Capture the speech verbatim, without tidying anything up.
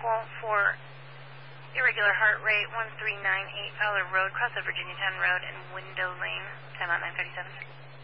call for irregular heart rate, one three nine eight Fowler Road, cross of Virginia Town Road and Window Lane, time out nine thirty-seven.